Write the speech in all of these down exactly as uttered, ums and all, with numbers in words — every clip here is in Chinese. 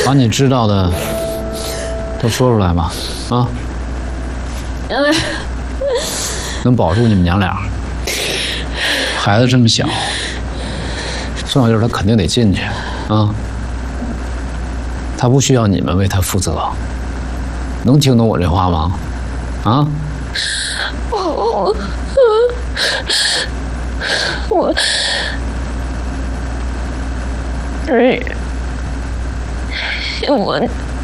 把你知道的都说出来吧，啊！能保住你们娘俩。孩子这么小，重要就是他肯定得进去啊。他不需要你们为他负责，能听懂我这话吗？啊？ 我我哎，我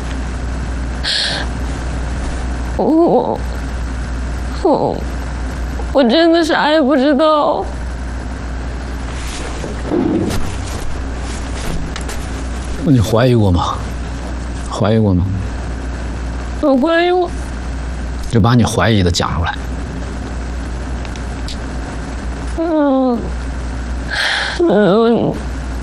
我我我真的啥也不知道。 那你怀疑过吗？怀疑过吗？ 我怀疑我。 就把你怀疑的讲出来。 嗯嗯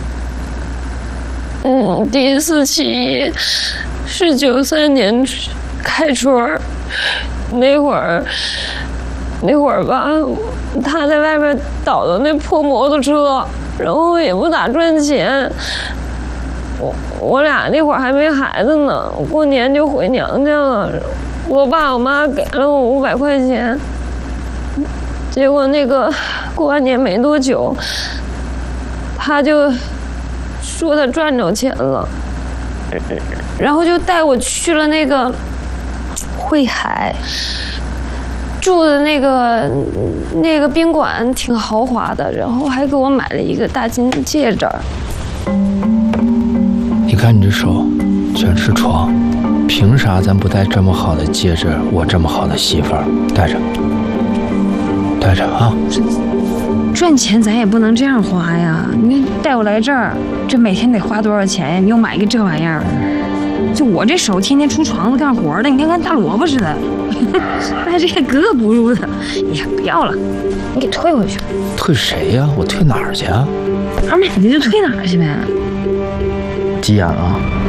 嗯，第一次起义是九三年开春，那会儿那会儿吧，他在外面倒的那破摩托车，然后也不咋赚钱。我我俩那会儿还没孩子呢，过年就回娘家了。我爸我妈给了我五百块钱，结果那个过完年没多久，他就说他赚着钱了，然后就带我去了那个惠海，住的那个那个宾馆挺豪华的，然后还给我买了一个大金戒指。 你看你这手，全是疮，凭啥咱不戴这么好的戒指，我这么好的媳妇儿戴着，戴着啊！ 赚钱咱也不能这样花呀！你带我来这儿，这每天得花多少钱呀？你又买一个这玩意儿，就我这手天天出床子干活的，你看跟大萝卜似的，带这个格格不入的，哎呀，不要了，你给退回去。 退谁呀？我退哪儿去啊？ 哪儿买的就退哪儿去呗。 急眼了啊！